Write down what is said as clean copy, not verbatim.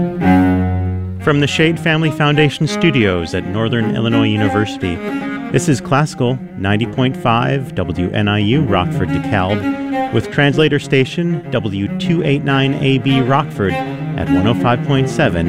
From the Shade Family Foundation Studios at Northern Illinois University, this is Classical 90.5 WNIU Rockford DeKalb with translator station W289AB Rockford at 105.7